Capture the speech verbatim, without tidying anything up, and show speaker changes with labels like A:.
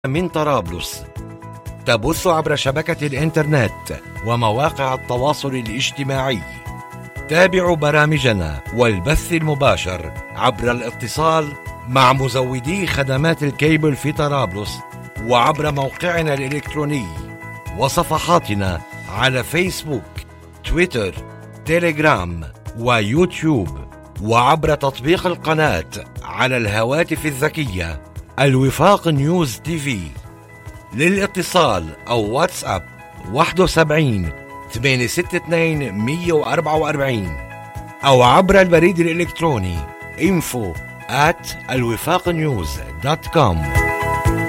A: من طرابلس تبث عبر شبكة الإنترنت ومواقع التواصل الاجتماعي. تابعوا برامجنا والبث المباشر عبر الاتصال مع مزودي خدمات الكيبل في طرابلس وعبر موقعنا الإلكتروني وصفحاتنا على فيسبوك، تويتر، تيليجرام ويوتيوب، وعبر تطبيق القناة على الهواتف الذكية الوفاق نيوز تي في. للاتصال أو واتساب واحد وسبعين ثمانية ستة اثنين مية وأربعة وأربعين أو عبر البريد الإلكتروني info at الوفاق نيوز دوت كوم.